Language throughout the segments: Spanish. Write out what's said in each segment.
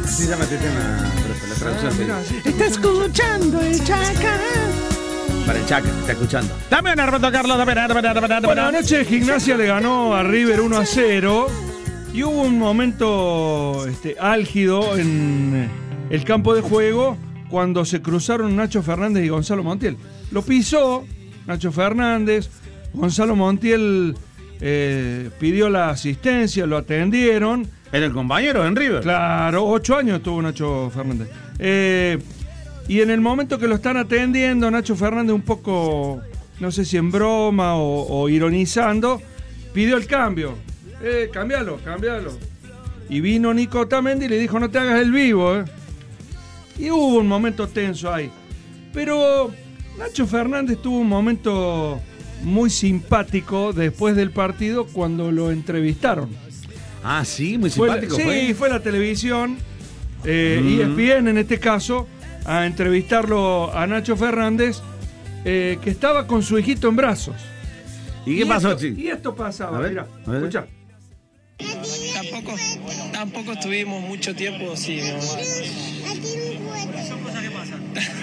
Se llama este tema, profe, la traducción sería. Está escuchando el Chaca. Para el Chaca, está escuchando. Dame una, Roberto Carlos, dame una. Bueno, anoche Gimnasia le ganó a River 1-0 y hubo un momento álgido en el campo de juego cuando se cruzaron Nacho Fernández y Gonzalo Montiel. Lo pisó Nacho Fernández, Gonzalo Montiel pidió la asistencia, lo atendieron. ¿Era el compañero en River? Claro, 8 años tuvo Nacho Fernández. Y en el momento que lo están atendiendo, Nacho Fernández un poco, no sé si en broma o ironizando, pidió el cambio. Cambialo. Y vino Nico Otamendi y le dijo, no te hagas el vivo. Y hubo un momento tenso ahí. Pero Nacho Fernández tuvo un momento muy simpático después del partido cuando lo entrevistaron. Ah, sí, muy simpático. Fue la televisión, ESPN en este caso, a entrevistarlo a Nacho Fernández, que estaba con su hijito en brazos. ¿Y qué pasó, Y esto pasaba, mirá, a ver. escuchá. Tampoco estuvimos mucho tiempo, sí, mi mamá. Son cosas que pasan.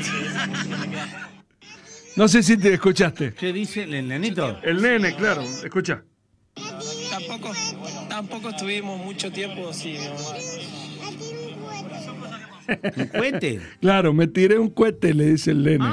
No sé si te escuchaste. ¿Qué dice el nenito? El nene, claro, escucha. Tampoco estuvimos mucho tiempo, sí, mi mamá. ¿Un cohete? Claro, me tiré un cohete, le dice el nene.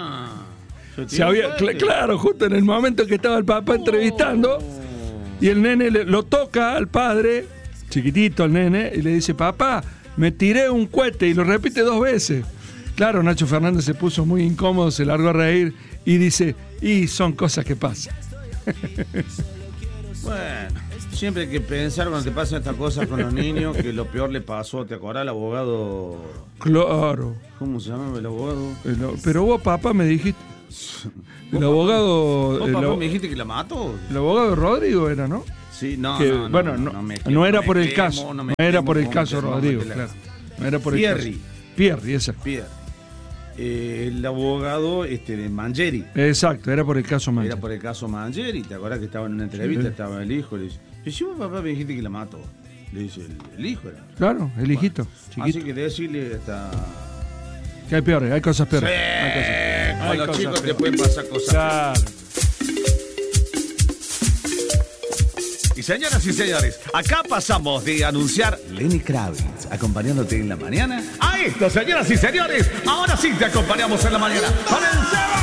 Claro, justo en el momento que estaba el papá entrevistando, y el nene lo toca al padre, chiquitito el nene, y le dice, papá, me tiré un cohete, y lo repite 2 veces. Claro, Nacho Fernández se puso muy incómodo, se largó a reír, y dice, y son cosas que pasan. Bueno, siempre hay que pensar cuando te pasan estas cosas con los niños, que lo peor le pasó, ¿te acordás al abogado? Claro. ¿Cómo se llama el abogado? Pero vos, papá, me dijiste... El abogado... ¿Vos, papá, me dijiste que la mató? El abogado Rodrigo era, ¿no? Sí, no, que, no, bueno, no era por el caso. No era por el caso Rodrigo, claro. No era por el caso. Pierri, esa. Pierri. El abogado de Mangieri. Exacto, era por el caso Mangieri. Era por el caso Mangieri. ¿Te acordás que estaba en una entrevista? Sí. Estaba el hijo. Le dice, si vos, papá, me dijiste que la mató. Le dice, el hijo era. Claro, el hijito. Bueno, así que decirle hasta... Que hay peores, hay cosas peores. Sí, hay con los chicos peores. te pueden pasar cosas. Claro. Y señoras y señores, acá pasamos de anunciar Lenny Kravitz acompañándote en la mañana a esto, señoras y señores. Ahora sí te acompañamos en la mañana con el Seba.